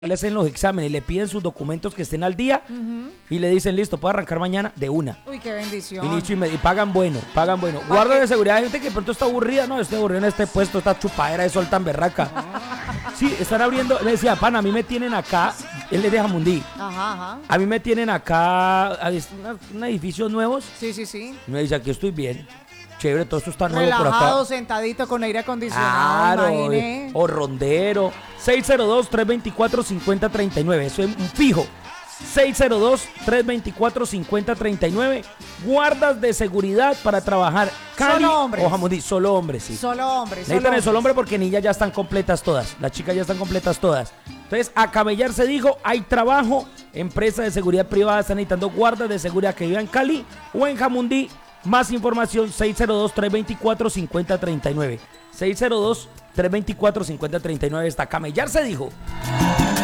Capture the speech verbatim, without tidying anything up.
le hacen los exámenes y le piden sus documentos que estén al día uh-huh. y le dicen, listo, puede arrancar mañana de una. Uy, qué bendición. Y, listo, y, me, y pagan bueno, pagan bueno. Guarda de seguridad, hay gente que de pronto está aburrida. No, estoy aburrido en este puesto, esta chupadera de sol tan berraca. Ah. Sí, están abriendo, le decía, pan, a mí me tienen acá, él le deja Mundí. Ajá, ajá. A mí me tienen acá, unos edificios nuevos. Sí, sí, sí. Y me dice, aquí estoy bien. Chévere, todo esto está nuevo relajado, por acá. Relajado, sentadito con aire acondicionado, claro, imagine. O rondero. seis cero dos, tres dos cuatro, cinco cero tres nueve. Eso es un fijo. seis cero dos, tres dos cuatro, cinco cero tres nueve. Guardas de seguridad para trabajar. Cali, solo hombres. O Jamundí, solo hombres, sí. Solo hombres. Necesitan el solo hombre porque niñas ya están completas todas. Las chicas ya están completas todas. Entonces, a camellar se dijo, hay trabajo. Empresa de seguridad privada está necesitando guardas de seguridad que vivan en Cali o en Jamundí. Más información, seis cero dos, tres dos cuatro, cinco cero tres nueve. seis cero dos, tres dos cuatro, cinco cero tres nueve. Está camellar se dijo.